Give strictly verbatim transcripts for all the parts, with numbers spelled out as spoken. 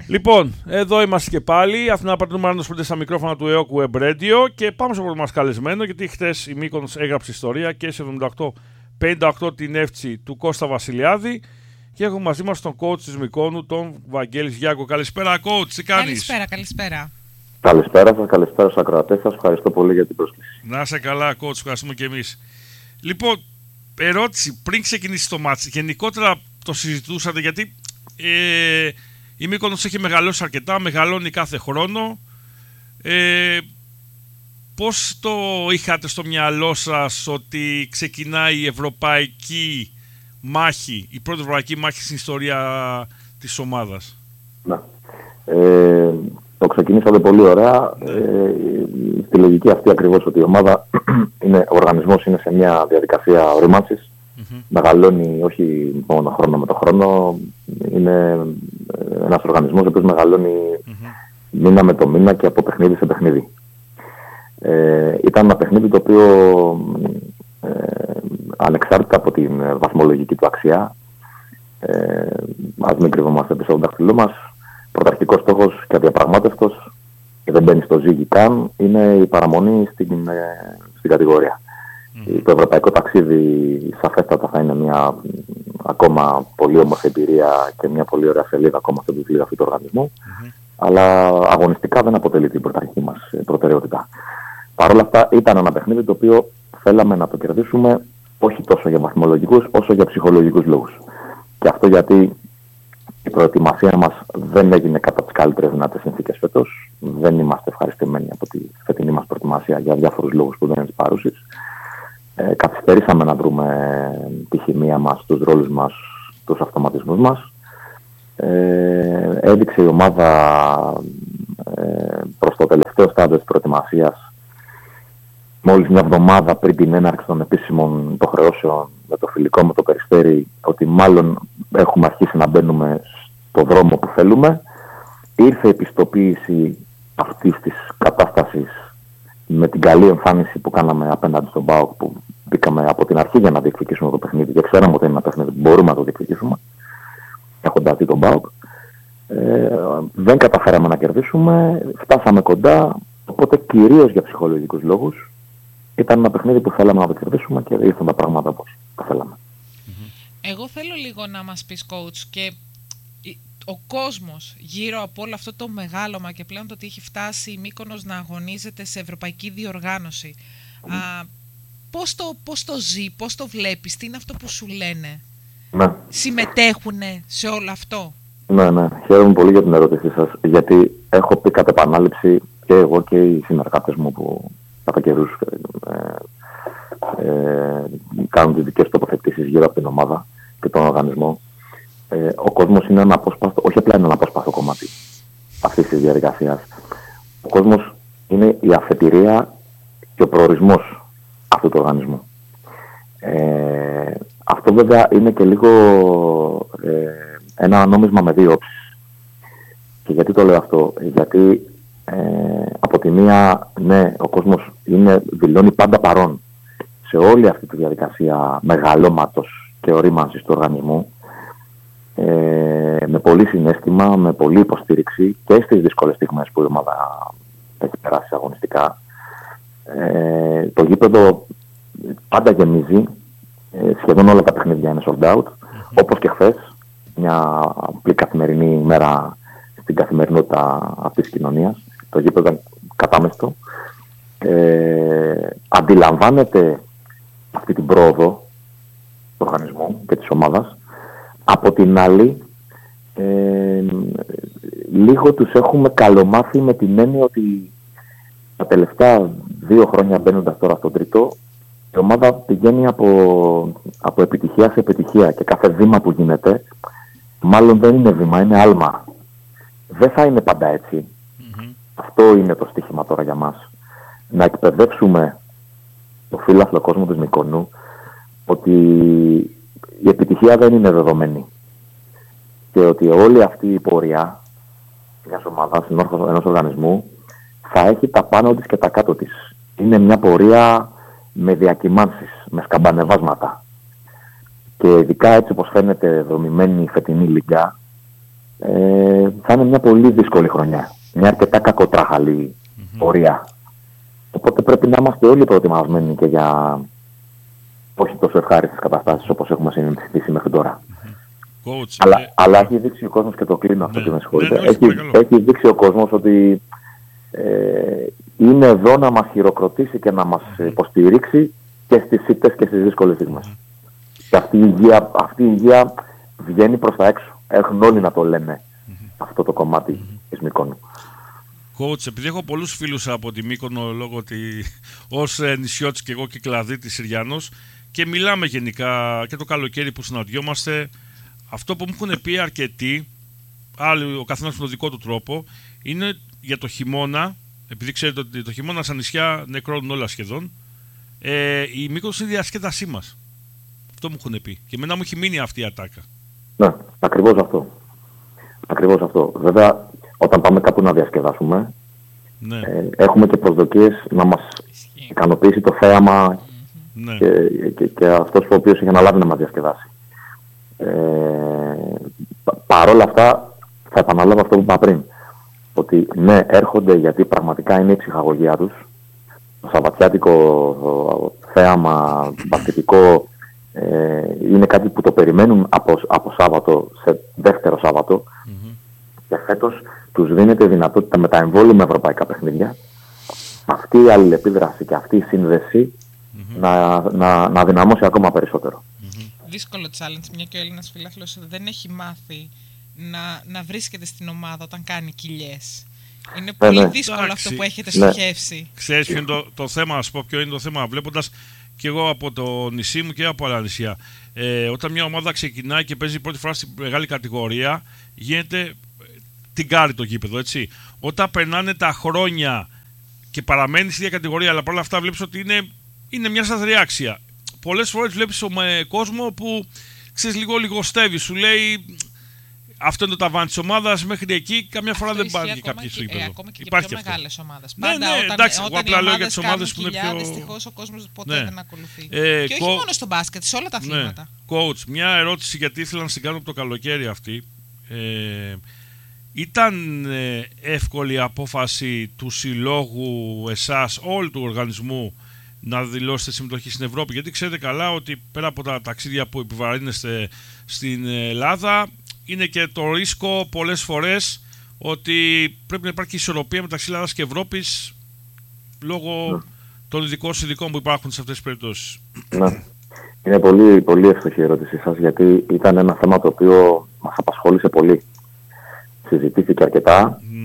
Λοιπόν, εδώ είμαστε και πάλι. Αθηνά Παρτινού Σποντέ στα μικρόφωνα του ΕΟΚ Web Radio και πάμε στο πρώτο μας καλεσμένο, γιατί χτες η Μύκονος έγραψε ιστορία και σε εβδομήντα οκτώ πενήντα οκτώ την εύτσι του Κώστα Βασιλιάδη και έχουμε μαζί μας τον coach της Μυκόνου, τον Βαγγέλη Γιάκο. Καλησπέρα, coach, τι κάνεις? Καλησπέρα, καλησπέρα. Καλησπέρα σας, καλησπέρα στους ακροατές σας. Ευχαριστώ πολύ για την πρόσκληση. Να είσαι καλά, coach, ευχαριστούμε και εμείς. Λοιπόν, ερώτηση, πριν ξεκινήσει το μάτς, γενικότερα το συζητούσατε, γιατί ε, η Μύκονος έχει μεγαλώσει αρκετά, μεγαλώνει κάθε χρόνο. Ε, πώς το είχατε στο μυαλό σας ότι ξεκινάει η ευρωπαϊκή μάχη, η πρώτη ευρωπαϊκή μάχη στην ιστορία της ομάδας? Να. Ε, το ξεκινήσατε πολύ ωραία. Ε, στη λογική αυτή ακριβώς, ότι η ομάδα, είναι, ο οργανισμός είναι σε μια διαδικασία οριμάνσης. Mm-hmm. Μεγαλώνει όχι μόνο χρόνο με το χρόνο. Είναι ένας οργανισμός ο οποίος μεγαλώνει mm-hmm. μήνα με το μήνα και από παιχνίδι σε παιχνίδι. Ε, ήταν ένα παιχνίδι το οποίο ε, ανεξάρτητα από την βαθμολογική του αξία, ε, ας μην κρύβομαστε πίσω από το δάχτυλό μας, πρωταρχικός στόχος και αδιαπραγμάτευτος, και δεν μπαίνει στο ζύγι καν, είναι η παραμονή στην, ε, στην κατηγορία. Mm. Το ευρωπαϊκό ταξίδι σαφέστατα θα είναι μια ακόμα πολύ όμορφη εμπειρία και μια πολύ ωραία σελίδα ακόμα στο βιβλίο αυτού του οργανισμού, mm-hmm. αλλά αγωνιστικά δεν αποτελεί την πρωταρχική μας προτεραιότητα. Παρ' όλα αυτά ήταν ένα παιχνίδι το οποίο θέλαμε να το κερδίσουμε όχι τόσο για βαθμολογικούς όσο για ψυχολογικούς λόγους. Και αυτό γιατί η προετοιμασία μας δεν έγινε κατά τις καλύτερες δυνατές συνθήκες φέτος. Δεν είμαστε ευχαριστημένοι από τη φετινή μας προετοιμασία για διάφορους λόγους που δεν είναι της παρούσης. Ε, καθυστερήσαμε να βρούμε τη χημεία μας, τους ρόλους μας, τους αυτοματισμούς μας. Ε, έδειξε η ομάδα ε, προς το τελευταίο στάδιο της προετοιμασίας, μόλις μια εβδομάδα πριν την έναρξη των επίσημων υποχρεώσεων με το φιλικό με το Περιστέρι, ότι μάλλον έχουμε αρχίσει να μπαίνουμε στο δρόμο που θέλουμε. Ήρθε η επιστοποίηση αυτής της κατάστασης με την καλή εμφάνιση που κάναμε απέναντι στον ΠΑΟΚ, που μπήκαμε από την αρχή για να διεκδικήσουμε το παιχνίδι και ξέραμε ότι είναι ένα παιχνίδι που μπορούμε να το διεκδικήσουμε, έχοντας δει τον ΠΑΟΚ. Ε, δεν καταφέραμε να κερδίσουμε, φτάσαμε κοντά, οπότε κυρίως για ψυχολογικούς λόγους. Ήταν ένα παιχνίδι που θέλαμε να το κερδίσουμε και ήρθαν τα πράγματα όπως το θέλαμε. Εγώ θέλω λίγο να μας πεις, coach, και ο κόσμος γύρω από όλο αυτό το μεγάλωμα και πλέον το ότι έχει φτάσει η Μύκονος να αγωνίζεται σε ευρωπαϊκή διοργάνωση. Mm. Α, πώς, το, πώς το ζει, πώς το βλέπεις, τι είναι αυτό που σου λένε? Ναι. Συμμετέχουνε σε όλο αυτό? Ναι, ναι. Χαίρομαι πολύ για την ερώτησή σας, γιατί έχω πει κατ' επανάληψη και εγώ και οι συνεργάτες μου που κατά καιρούς ε, ε, κάνουν τις δικές τοποθετήσεις γύρω από την ομάδα και τον οργανισμό. Ε, ο κόσμος είναι ένα απόσπαστο, όχι απλά είναι ένα απόσπαστο κομμάτι αυτής της διαδικασίας. Ο κόσμος είναι η αφετηρία και ο προορισμός αυτού του οργανισμού. Ε, αυτό βέβαια είναι και λίγο ε, ένα νόμισμα με δύο όψεις. Και γιατί το λέω αυτό? Γιατί ε, από τη μία, ναι, ο κόσμος είναι, δηλώνει πάντα παρόν σε όλη αυτή τη διαδικασία μεγαλώματος και ορίμανσης του οργανισμού, ε, με πολύ συναίσθημα, με πολύ υποστήριξη και στις δύσκολες στιγμές που η ομάδα έχει περάσει αγωνιστικά. Ε, το γήπεδο πάντα γεμίζει, ε, σχεδόν όλα τα παιχνίδια είναι sold out, mm-hmm. όπως και χθες, μια απλή καθημερινή ημέρα στην καθημερινότητα αυτής της κοινωνίας. Το γήπεδο ήταν κατάμεστο. Ε, αντιλαμβάνεται αυτή την πρόοδο του οργανισμού και της ομάδας. Από την άλλη, ε, λίγο τους έχουμε καλομάθει με την έννοια ότι τα τελευταία δύο χρόνια, μπαίνοντας τώρα στο τρίτο, η ομάδα πηγαίνει από, από επιτυχία σε επιτυχία και κάθε βήμα που γίνεται, μάλλον δεν είναι βήμα, είναι άλμα. Δεν θα είναι πάντα έτσι. Mm-hmm. Αυτό είναι το στοίχημα τώρα για μας. Να εκπαιδεύσουμε το φύλαθλο κόσμο της Μυκονού ότι η επιτυχία δεν είναι δεδομένη. Και ότι όλη αυτή η πορεία μιας ομάδας, ενός οργανισμού, θα έχει τα πάνω της και τα κάτω της. Είναι μια πορεία με διακυμάνσεις, με σκαμπανεβάσματα. Και ειδικά έτσι όπως φαίνεται δομημένη η φετινή Λίγκα, ε, θα είναι μια πολύ δύσκολη χρονιά. Μια αρκετά κακοτράχαλη mm-hmm. πορεία. Οπότε πρέπει να είμαστε όλοι προετοιμασμένοι και για όχι τόσο ευχάριστες καταστάσεις όπως έχουμε συνηθίσει μέχρι τώρα. Mm-hmm. Coach, αλλά, ε... αλλά έχει δείξει ο κόσμος, και το κλείνω αυτό ναι, και με συγχωρείτε, ναι, ναι, έχει, έχει δείξει ο κόσμος ότι ε, είναι εδώ να μας χειροκροτήσει και να μας mm-hmm. υποστηρίξει και στις ήττες και στις δύσκολες στιγμές. Mm-hmm. Και αυτή η, υγεία, αυτή η υγεία βγαίνει προς τα έξω. Έχουν όλοι να το λένε mm-hmm. αυτό το κομμάτι mm-hmm. της Μυκόνου. Coach, επειδή έχω πολλούς φίλους από τη Μύκονο λόγω ότι ως νησιώτης και εγώ Κυκλαδίτης Συριανός και μιλάμε γενικά και το καλοκαίρι που συναντιόμαστε, αυτό που μου έχουν πει αρκετοί, άλλοι ο καθένας με τον δικό του τρόπο, είναι για το χειμώνα, επειδή ξέρετε ότι το χειμώνα στα νησιά νεκρώνουν όλα σχεδόν, ε, η Μύκονος είναι η διασκέδασή μας. Αυτό μου έχουν πει και εμένα μου έχει μείνει αυτή η ατάκα. Ναι, ακριβώς αυτό. Ακριβώς αυτό. Βέβαια, όταν πάμε κάπου να διασκεδάσουμε, ναι. ε, έχουμε και προσδοκίες να μας ικανοποιήσει το θέαμα ναι. και, και, και αυτός ο οποίος έχει αναλάβει να μας διασκεδάσει. Ε, Παρ' όλα αυτά, θα επαναλάβω αυτό που είπα πριν. Ότι ναι, έρχονται γιατί πραγματικά είναι η ψυχαγωγία τους. Το σαββατιάτικο θέαμα, παθητικό, ε, είναι κάτι που το περιμένουν από, από Σάββατο σε δεύτερο Σάββατο. Mm-hmm. Και φέτος τους δίνεται δυνατότητα με τα εμβόλυμα ευρωπαϊκά παιχνίδια αυτή η αλληλεπίδραση και αυτή η σύνδεση mm-hmm. να, να, να δυναμώσει ακόμα περισσότερο. Mm-hmm. Δύσκολο challenge, μια και ο Έλληνας φιλάθλος δεν έχει μάθει να, να βρίσκεται στην ομάδα όταν κάνει κοιλιές. Είναι πολύ ναι, ναι. δύσκολο Εντάξει. αυτό που έχετε στοχεύσει. Ναι. Ξέρεις ποιο είναι το, το θέμα, ας πω ποιο είναι το θέμα, βλέποντας και εγώ από το νησί μου και από άλλα νησιά. Ε, όταν μια ομάδα ξεκινάει και παίζει πρώτη φορά στην μεγάλη κατηγορία, γίνεται την κάρη το γήπεδο, έτσι. Όταν περνάνε τα χρόνια και παραμένει στην ίδια κατηγορία, αλλά παρόλα αυτά βλέπεις ότι είναι, είναι μια σταθερή άξια. Πολλές φορές βλέπεις με κόσμο που ξέρεις λίγο λιγοστεύει, σου λέει αυτό είναι το ταβάνι της ομάδας, μέχρι εκεί καμιά φορά αυτό δεν πάει κάποιο στο γήπεδο. Ε, ακόμα και, και πιο μεγάλες ομάδες. Ναι, ναι, όταν, εντάξει, όταν απλά λέω για τις ομάδες που είναι πιο... Δυστυχώς ο κόσμος ποτέ ναι. δεν ακολουθεί. Ε, και όχι κο... μόνο στο μπάσκετ, σε όλα τα αθλήματα. Ναι. Coach, μια ερώτηση γιατί ήθελα να την κάνω από το καλοκαίρι αυτή. Ε, ήταν ε, εύκολη η απόφαση του συλλόγου, εσάς, όλου του οργανισμού να δηλώσετε συμμετοχή στην Ευρώπη? Γιατί ξέρετε καλά ότι πέρα από τα ταξίδια που επιβαρύνεστε στην Ελλάδα, είναι και το ρίσκο πολλές φορές ότι πρέπει να υπάρχει ισορροπία μεταξύ Ελλάδας και Ευρώπης λόγω ναι. των ειδικών συνδικών που υπάρχουν σε αυτές τις περιπτώσεις. Ναι. Είναι πολύ, πολύ εύστοχη η ερώτησή σας, γιατί ήταν ένα θέμα το οποίο μας απασχόλησε πολύ. Συζητήθηκε αρκετά, ναι.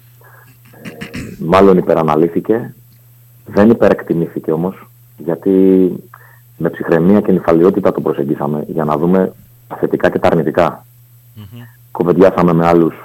ε, μάλλον υπεραναλύθηκε, δεν υπερεκτιμήθηκε όμως, γιατί με ψυχραιμία και νηφαλιότητα το προσεγγίσαμε για να δούμε τα θετικά και τα αρνητικά. Mm-hmm. Κουβεντιάσαμε με άλλους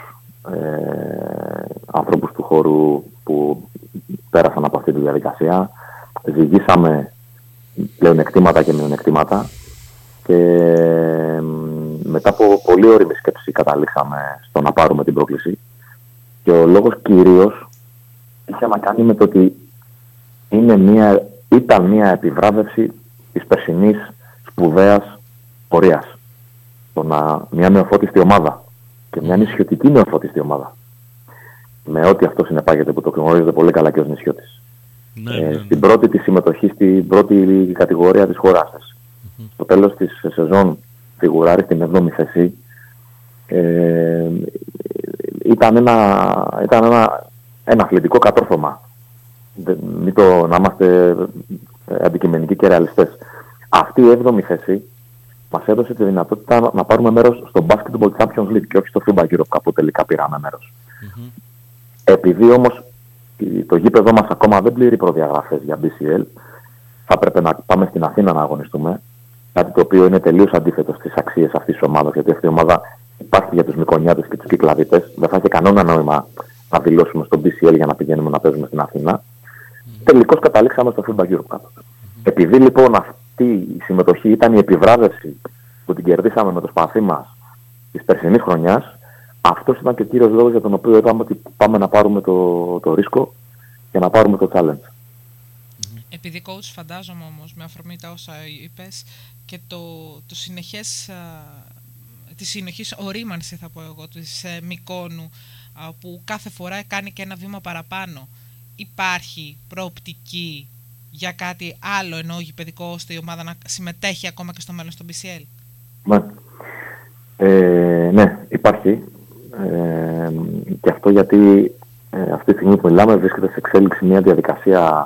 ε, ανθρώπους του χώρου που πέρασαν από αυτή τη διαδικασία, ζυγίσαμε πλεονεκτήματα και μειονεκτήματα και ε, μετά από πολύ ώριμη σκέψη καταλήξαμε στο να πάρουμε την πρόκληση, και ο λόγος κυρίως είχε να κάνει με το ότι είναι μια, ήταν μια επιβράβευση της περσινής σπουδαίας πορείας. Το να, μια νεοφώτιστη ομάδα και μια νησιωτική νεοφώτιστη ομάδα, με ό,τι αυτό συνεπάγεται, που το γνωρίζετε πολύ καλά και ως νησιώτης. Ναι, ε, ναι, ναι. Στην πρώτη της συμμετοχή στην πρώτη κατηγορία της χώρας σας. Mm-hmm. Στο τέλος της σεζόν φιγουράρει στην έβδομη θέση. Ε, ήταν ένα, ήταν ένα, ένα αθλητικό κατόρθωμα. Μην το, να είμαστε αντικειμενικοί και ρεαλιστές. Αυτή η έβδομη θέση μας έδωσε τη δυνατότητα να πάρουμε μέρος στο Basketball Champions League και όχι στο FIBA Europe, κάπου τελικά πήραμε μέρος. Mm-hmm. Επειδή όμως το γήπεδο μας ακόμα δεν πληρεί προδιαγραφές για μπι σι ελ, θα πρέπει να πάμε στην Αθήνα να αγωνιστούμε, κάτι το οποίο είναι τελείως αντίθετο στις αξίες αυτής της ομάδας, γιατί αυτή η ομάδα υπάρχει για τους Μικονιάτες και τους Κυκλαδίτες, δεν θα έχει κανένα νόημα να δηλώσουμε στο μπι σι ελ για να πηγαίνουμε να παίζουμε στην Αθήνα. Mm-hmm. Τελικώς καταλήξαμε στο FIBA Europe κάτω. Mm-hmm. Επειδή λοιπόν αυτή η συμμετοχή ήταν η επιβράβευση που την κερδίσαμε με το σπαθί μας της περσινής χρονιάς, αυτός ήταν και ο κύριος λόγος για τον οποίο είπαμε ότι πάμε να πάρουμε το, το ρίσκο και να πάρουμε το challenge. Επειδή coach, φαντάζομαι όμως με αφορμή τα όσα είπες και το, το συνεχές, τη συνοχής, ορίμανση θα πω εγώ, της ε, Μυκόνου, α, που κάθε φορά κάνει και ένα βήμα παραπάνω. Υπάρχει προοπτική για κάτι άλλο ενώ γηπεδικό, ώστε η ομάδα να συμμετέχει ακόμα και στο μέλλον στο μπι σι ελ? Ναι, ε, ναι υπάρχει. Ε, και αυτό γιατί ε, αυτή τη στιγμή που μιλάμε βρίσκεται σε εξέλιξη μια διαδικασία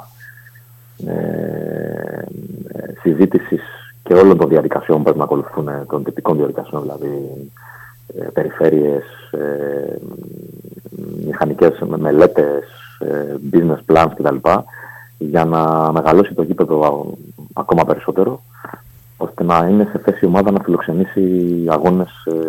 ε, συζήτησης και όλων των διαδικασιών που πρέπει να ακολουθούν, των τυπικών διαδικασιών, δηλαδή ε, περιφέρειες, ε, μηχανικές μελέτες, ε, business plans κτλ. Για να μεγαλώσει το γήπεδο ακόμα περισσότερο, ώστε να είναι σε θέση η ομάδα να φιλοξενήσει αγώνες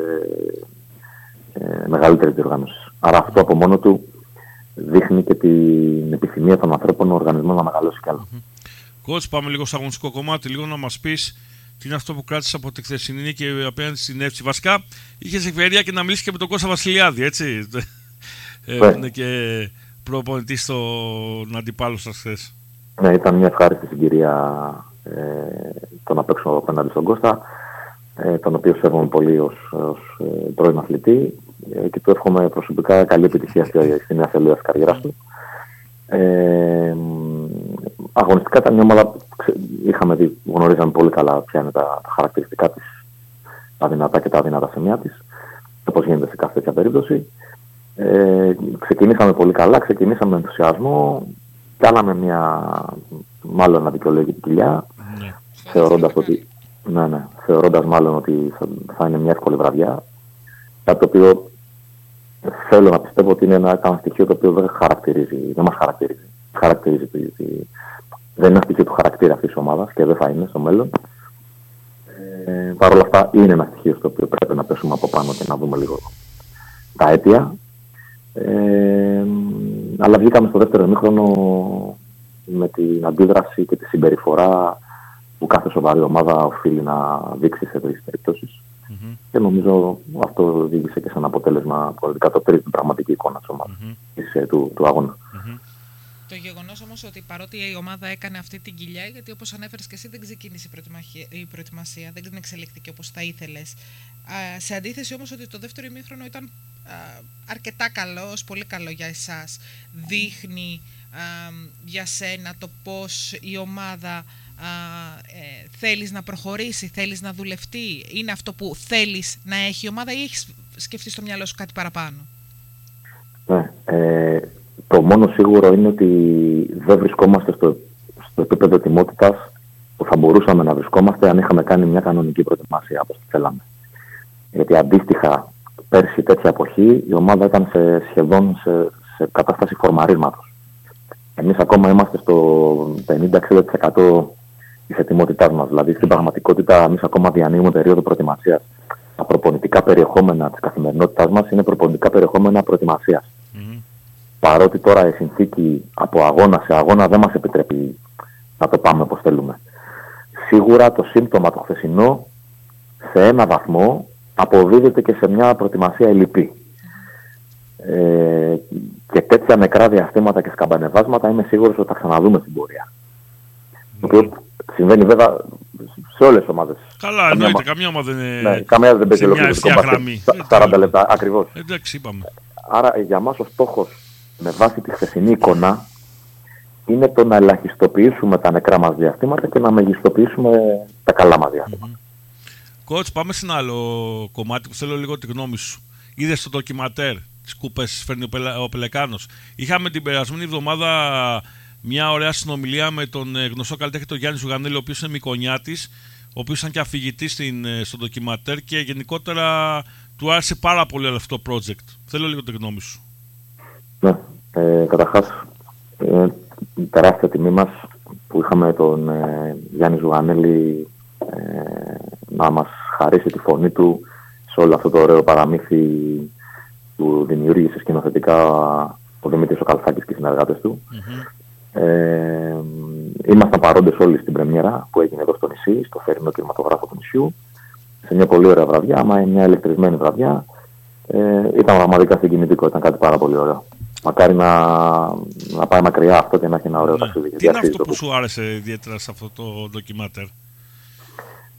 ε, ε, μεγαλύτερης διοργάνωσης. Άρα αυτό από μόνο του δείχνει και την επιθυμία των ανθρώπων ο οργανισμός να μεγαλώσει κι άλλο. Κότς, πάμε λίγο στο αγωνιστικό κομμάτι, λίγο να μας πεις τι είναι αυτό που κράτησες από τη χθεσινή και απέναντι στην Εύση. Βασικά, είχες ευκαιρία και να μιλήσεις και με τον Κώστα Βασιλιάδη, έτσι. ε, είναι και προπονητής στον αντιπάλο σας χθες. Ναι, ήταν μια ευχάριστη συγκυρία ε, το να παίξω απέναντι στον Κώστα, ε, τον οποίο σέβομαι πολύ ως, ως ε, πρώην αθλητή ε, και του εύχομαι προσωπικά καλή επιτυχία στη νέα σελίδα της καριέρας του. Ε, αγωνιστικά ήταν μια ομάδα, είχαμε δει, γνωρίζαμε πολύ καλά ποια είναι τα, τα χαρακτηριστικά της, τα δυνατά και τα αδυνατά σημεία της, όπως γίνεται σε κάθε τέτοια περίπτωση. Ε, ξεκινήσαμε πολύ καλά, ξεκινήσαμε με ενθουσιασμό, κάναμε μια μάλλον αδικαιολόγητη κοιλιά, ναι. θεωρώντας, ότι, ναι, ναι, θεωρώντας μάλλον ότι θα, θα είναι μια εύκολη βραδιά, κάτι το οποίο θέλω να πιστεύω ότι είναι ένα, ένα στοιχείο το οποίο δεν χαρακτηρίζει, δεν μας χαρακτηρίζει. χαρακτηρίζει τη, τη, δεν είναι ένα στοιχείο του χαρακτήρα αυτής της ομάδας και δεν θα είναι στο μέλλον. Ε, Παρ' όλα αυτά είναι ένα στοιχείο στο οποίο πρέπει να πέσουμε από πάνω και να δούμε λίγο τα αίτια. Ε, αλλά βγήκαμε στο δεύτερο ημίχρονο με την αντίδραση και τη συμπεριφορά που κάθε σοβαρή ομάδα οφείλει να δείξει σε τέτοιες περιπτώσεις. Mm-hmm. Και νομίζω αυτό οδήγησε και σε ένα αποτέλεσμα που αντικατοπτρίζει την πραγματική εικόνα της ομάδας, mm-hmm. του, του αγώνα. Mm-hmm. Το γεγονός όμως ότι παρότι η ομάδα έκανε αυτή την κοιλιά, γιατί όπως ανέφερες και εσύ δεν ξεκίνησε η προετοιμασία, δεν εξελίχθηκε όπως θα ήθελες. Α, σε αντίθεση όμως ότι το δεύτερο ημίχρονο ήταν α, αρκετά καλό, πολύ καλό για εσάς. Δείχνει α, για σένα το πώς η ομάδα α, ε, θέλεις να προχωρήσει, θέλεις να δουλευτεί. Είναι αυτό που θέλεις να έχει η ομάδα ή έχεις σκεφτεί στο μυαλό σου κάτι παραπάνω? Ναι, ε, το μόνο σίγουρο είναι ότι δεν βρισκόμαστε στο, στο επίπεδο ετοιμότητας που θα μπορούσαμε να βρισκόμαστε αν είχαμε κάνει μια κανονική προετοιμασία όπως τη θέλαμε. Γιατί αντίστοιχα πέρσι τέτοια εποχή η ομάδα ήταν σε, σχεδόν σε, σε κατάσταση φορμαρίσματος. Εμείς ακόμα είμαστε στο πενήντα με εξήντα τοις εκατό της ετοιμότητάς μας. Δηλαδή στην πραγματικότητα εμείς ακόμα διανύουμε περίοδο προετοιμασίας. Τα προπονητικά περιεχόμενα της καθημερινότητάς μας είναι προπονητικά περιεχόμενα προετοιμασίας. Mm-hmm. Παρότι τώρα η συνθήκη από αγώνα σε αγώνα δεν μας επιτρέπει να το πάμε όπως θέλουμε. Σίγουρα το σύμπτωμα το χθεσινό σε ένα βαθμό αποδίδεται και σε μια προετοιμασία ελλειπή. Ε, και τέτοια νεκρά διαστήματα και σκαμπανεβάσματα είμαι σίγουρος ότι θα ξαναδούμε στην πορεία. Mm. Το οποίο συμβαίνει βέβαια σε όλες τις ομάδες. Καλά, εννοείται, καμία ομάδα δεν είναι ναι, καμία δεν παίζει ολοκληρωτικό γραμμή. σαράντα λεπτά ακριβώς. Εντάξει, είπαμε. Άρα για μας ο στόχος με βάση τη χθεσινή εικόνα είναι το να ελαχιστοποιήσουμε τα νεκρά μας διαστήματα και να μεγιστοποιήσουμε τα καλά μας διαστήματα. Mm-hmm. Coach, πάμε σε ένα άλλο κομμάτι που θέλω λίγο τη γνώμη σου. Είδες το ντοκιματέρ τις κούπες φέρνει ο Πελεκάνος. Είχαμε την περασμένη εβδομάδα μια ωραία συνομιλία με τον γνωστό καλλιτέχνη τον Γιάννη Ζουγανέλη, ο οποίος είναι Μικονιάτης, ο οποίος ήταν και αφηγητής στο ντοκιματέρ και γενικότερα του άρεσε πάρα πολύ αυτό το project. Θέλω λίγο τη γνώμη σου. Ναι, ε, καταρχάς ε, τεράστια τιμή μας που είχαμε τον ε, Γιάννη Ζουγανέλη ε, να μας χαρίσει τη φωνή του σε όλο αυτό το ωραίο παραμύθι που δημιούργησε σκηνοθετικά ο Δημήτρης ο Καλφάκης και οι συνεργάτες του. Mm-hmm. Ε, ήμασταν παρόντες όλοι στην πρεμιέρα που έγινε εδώ στο νησί, στο θερινό κινηματογράφο του νησιού, σε μια πολύ ωραία βραδιά, μα μια ηλεκτρισμένη βραδιά. Ε, ήταν πραγματικά συγκινητικό, ήταν κάτι πάρα πολύ ωραίο. Μακάρι να, να πάει μακριά αυτό και να έχει ένα ωραίο ναι. ταξίδι. Τι είναι αυτό που σου άρεσε ιδιαίτερα σε αυτό το ντοκιμάτερ?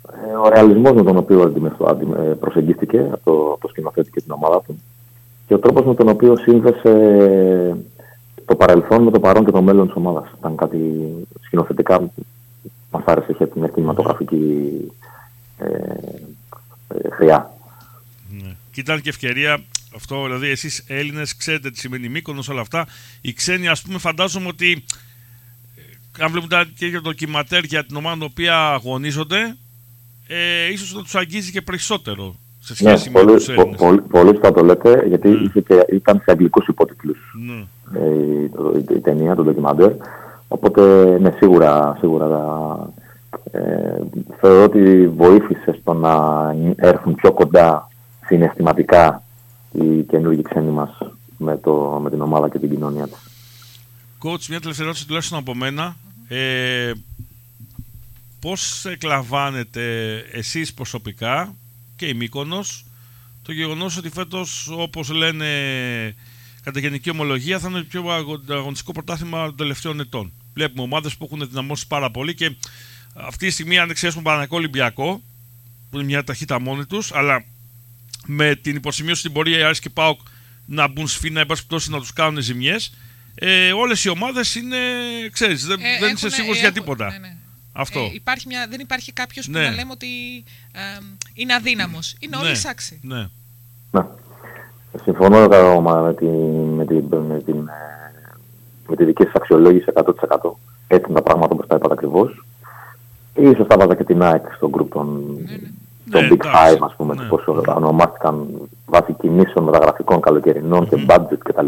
Ε, ο ρεαλισμός με τον οποίο προσεγγίστηκε από το, από το σκηνοθέτη και την ομάδα του και ο τρόπος με τον οποίο σύνδεσε το παρελθόν με το παρόν και το μέλλον της ομάδας. Ήταν κάτι σκηνοθετικά, μας άρεσε, είχε μια κινηματογραφική ε, ε, χρειά. Ναι. Και ήταν και ευκαιρία αυτό, δηλαδή εσείς Έλληνες ξέρετε τι σημαίνει Μύκονος, όλα αυτά. Οι ξένοι, ας πούμε, φαντάζομαι ότι αν βλέπουν και για το ντοκιματέρ για την ομάδα την οποία αγωνίζονται, ε, ίσως να τους αγγίζει και περισσότερο σε σχέση ναι, με τους Έλληνες. Πολύ, πολύ σωστά το λέτε, γιατί ναι. είχε και, ήταν σε αγγλικούς υπότιτλους ναι. ε, η, η, η ταινία, το ντοκιμαντέρ. Οπότε, ναι, σίγουρα, σίγουρα ε, θεωρώ ότι βοήθησε στο να έρθουν πιο κοντά συναισθηματικά οι καινούργοι ξένοι μας με, το, με την ομάδα και την κοινωνία της. Coach, μια τελευταία ερώτηση τουλάχιστον από μένα. Ε, πώς εκλαμβάνετε εσείς προσωπικά και η Μύκονος το γεγονός ότι φέτος, όπως λένε κατά γενική ομολογία, θα είναι το πιο αγωνιστικό πρωτάθλημα των τελευταίων ετών. Βλέπουμε ομάδες που έχουν δυναμώσει πάρα πολύ και αυτή τη στιγμή, αν εξαιρέσουμε Παναθηναϊκό Ολυμπιακό, που είναι μια ταχύτητα μόνοι τους, αλλά με την υποσημείωση στην πορεία η Άρης και ΠΑΟΚ να μπουν σφίνα, εν πάση περιπτώσει να τους κάνουν ζημιές, ε, όλες οι ομάδες είναι, ξέρεις, δεν, ε, δεν είσαι σίγουρος ε, για τίποτα. Ναι, ναι. Αυτό. Ε, υπάρχει μια, δεν υπάρχει κάποιος ναι. που να λέμε ότι ε, είναι αδύναμος. Είναι όλοι εισάξιοι. Ναι. Ναι. Ναι. Συμφωνώ με, τη, με, τη, με, την, με τη δική σας αξιολόγηση εκατό τοις εκατό. Έτσι είναι τα πράγματα όπως τα είπατε ακριβώς. Ίσως τα βάζα και την ΑΕΚ στον group των, ναι, ναι. των ναι, Big Five, ας πούμε, ναι. πώς ονομάστηκαν βάσει κινήσεων μεταγραφικών καλοκαιρινών mm-hmm. και budget κτλ.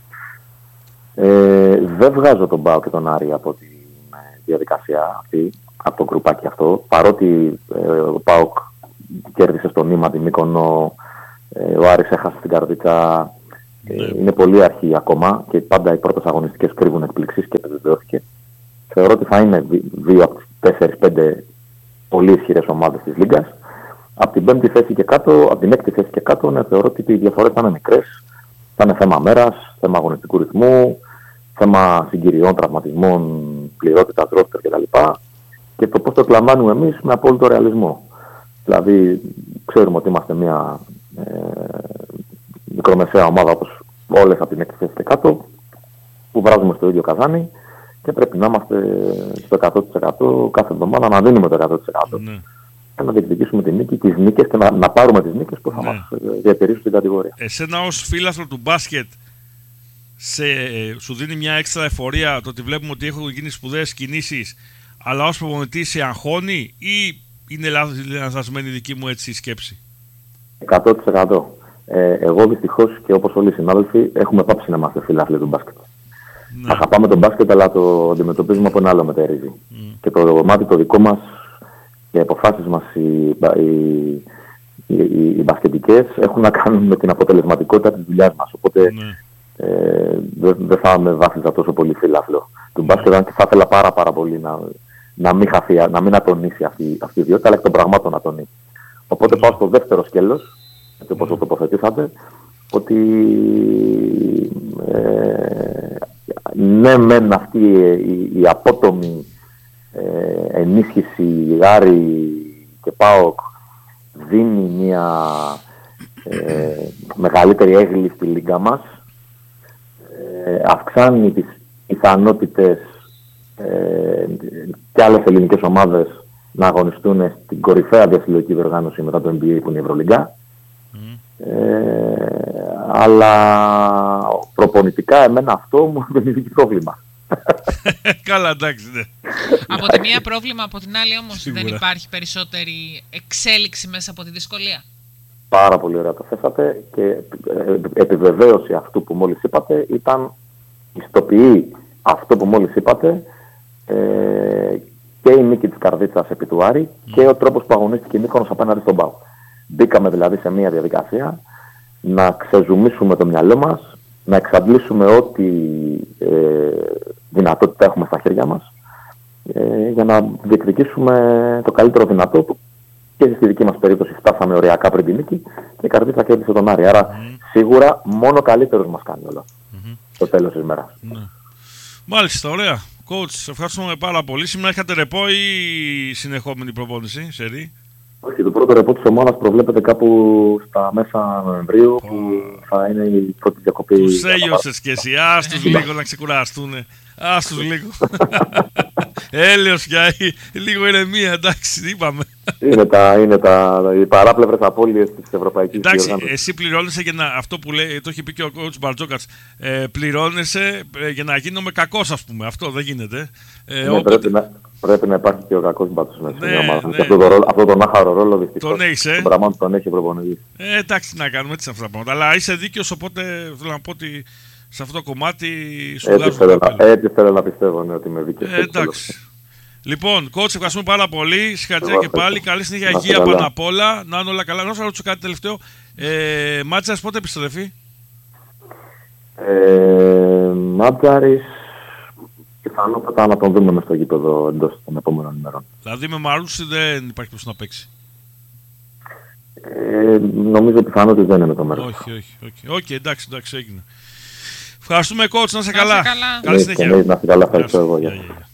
Ε, δεν βγάζω τον ΠΑΟΚ και τον Άρη από τη διαδικασία αυτή, από το γκρουπάκι αυτό, παρότι ε, ο ΠΑΟΚ κέρδισε στο νήμα τη Μύκονο, ε, ο Άρης έχασε την Καρδίτσα, ε, yeah. είναι πολύ αρχή ακόμα και πάντα οι πρώτες αγωνιστικές κρύβουν εκπληξίες και επιβεβαιώθηκε. Θεωρώ ότι θα είναι δύο από τις τέσσερις πέντε πολύ ισχυρές ομάδες της Λίγκας. Από την πέμπτη θέση και κάτω, από την έκτη θέση και κάτω, ναι, θεωρώ ότι οι διαφορές θα είναι μικρές. Θα είναι θέμα μέρας, θέμα αγωνιστικού ρυθμού, θέμα συγκυριών, τραυματισμών, πληρότητας, ρόστερ κτλ. Και το πώς το εκλαμβάνουμε εμείς με απόλυτο ρεαλισμό. Δηλαδή, ξέρουμε ότι είμαστε μια ε, μικρομεσαία ομάδα όπως όλες από την έκτη θέση και κάτω, που βράζουμε στο ίδιο καζάνι και πρέπει να είμαστε στο εκατό τοις εκατό κάθε εβδομάδα, να δίνουμε το εκατό τοις εκατό. Ναι. Και να διεκδικήσουμε τη νίκη, τις νίκες και να, να πάρουμε τις νίκες που θα ναι. μας διατηρήσουν στην κατηγορία. Εσένα ως φίλαθρο του μπάσκετ, σε, σου δίνει μια έξτρα εφορία το ότι βλέπουμε ότι έχουν γίνει σπουδαίες κινήσεις, αλλά ως προπονητής σε αγχώνει ή είναι λανθασμένη η δική μου έτσι σκέψη? εκατό τοις εκατό. Ε, εγώ δυστυχώς και όπως όλοι οι συνάδελφοι έχουμε πάψει να είμαστε φίλαθλοι του μπάσκετ. Ναι. Αγαπάμε τον μπάσκετ, αλλά το αντιμετωπίζουμε από ένα άλλο μετερίζει. Mm. Και το κομμάτι το δικό μας, οι αποφάσεις μας, οι, οι, οι, οι, οι μπασκετικές έχουν να κάνουν με την αποτελεσματικότητα της δουλειάς μας. Οπότε ναι. ε, δεν δε θα με βάθιζα τόσο πολύ φίλαθλο του μπάσκετ, αν και θα ήθελα πάρα, πάρα πολύ να, να μην χαθεί, να μην ατονίσει αυτή, αυτή η ιδιότητα, αλλά και των πραγμάτων να τονίσει. Οπότε πάω στο δεύτερο σκέλος, έτσι όπως το τοποθετήσατε, ότι ε, ναι μεν αυτή η, η απότομη ε, ενίσχυση Άρη και ΠΑΟΚ δίνει μια ε, μεγαλύτερη έγκλη στη λίγκα μας, ε, αυξάνει τις πιθανότητες ε, και άλλες ελληνικές ομάδες να αγωνιστούν στην κορυφαία διασυλλογική διοργάνωση μετά το N B A που είναι η Ευρωλίγκα. Mm. Ε, αλλά προπονητικά εμένα αυτό μου δημιουργεί πρόβλημα. Καλά, εντάξει, ναι. Από τη μία πρόβλημα, από την άλλη όμως σίγουρα δεν υπάρχει περισσότερη εξέλιξη μέσα από τη δυσκολία. Πάρα πολύ ωραία το θέσατε και επιβεβαίωση αυτού που μόλις είπατε ήταν ιστοποιεί αυτό που μόλις είπατε ε, και η νίκη της Καρδίτσας επί του Άρη mm. και ο τρόπος που αγωνίστηκε η Μύκονος απέναντι στον ΠΑΟΚ. Μπήκαμε δηλαδή σε μια διαδικασία να ξεζουμίσουμε το μυαλό μας, να εξαντλήσουμε ό,τι ε, δυνατότητα έχουμε στα χέρια μας ε, για να διεκδικήσουμε το καλύτερο δυνατό που και στη δική μας περίπτωση φτάσαμε οριακά πριν την νίκη και η Καρδίτσα κέρδισε τον Άρη. Άρα mm. σίγουρα μόνο καλύτερος μας κάνει όλα mm-hmm. στο τέλος της μέρας. Mm. Μάλιστα, ωραία. Coach, ευχαριστούμε πάρα πολύ. Σήμερα είχατε ρεπό ή συνεχόμενη προπόνηση, σερί? Όχι, το πρώτο ρεπό της ομάδας προβλέπεται κάπου στα μέσα Νοεμβρίου, oh. που θα είναι η πρώτη διακοπή. Τους έλειωσες και εσύ, άστους λίγο να ξεκουραστούν. Άστους λίγο. Έλεος πια, λίγο ηρεμία, εντάξει, είπαμε. Είναι, τα, είναι τα, οι παράπλευρες απώλειες της Ευρωπαϊκής Εντάξει, Διοργάνωσης. εσύ πληρώνεσαι για να, αυτό που λέει, το έχει πει και ο coach Μπαρτζόκατς, ε, πληρώνεσαι ε, για να γίνομαι κακός, ας πούμε. Αυτό δεν γίνεται. Ε, ναι, όποτε... πρέπει, να, πρέπει να υπάρχει και ο κακός μπάτσος μέσα στην ναι, ομάδα. ναι. Και αυτό, το, αυτό τον άχαρο ρόλο δυστυχώς. Τον έχεις, ε. Τον πράγμα τον έχει ο προπονητής. Ε, εντάξει, να κάνουμε έτσι αυτά τα πράγματα. Αλλά είσαι δίκαιος, οπότε θέλω να πω ότι σε αυτό το κομμάτι σου έτσι βγάζω θέλω, το καπέλο. έτσι θέλω να πιστεύω, ναι, ότι είμαι δίκαιος. Ε, εντάξει. Λοιπόν, coach, ευχαριστούμε πάρα πολύ. Συγχαρητήρια και πάλι. Καλή συνέχεια, να υγεία καλά. πάνω απ' όλα. Να είναι όλα καλά. Να σα ρωτήσω κάτι τελευταίο. Ε, Μάτσαρης πότε επιστρέφει? Ε, Μάτζαρης, πιθανότατα να τον δούμε μες στο γήπεδο εντός των επόμενων ημερών. Δηλαδή με Μαρούσι δεν υπάρχει περίπτωση να παίξει? Ε, νομίζω πιθανότατα δεν είναι με το μέρος. Όχι, όχι, όχι. Όχι, εντάξει, εντάξει, έγινε. Ευχαριστούμε, coach, να είσαι Να καλά. είσαι καλά. Καλή συνέχεια. Να είσαι καλά, ευχαριστώ εγώ. Γεια, γεια, γεια.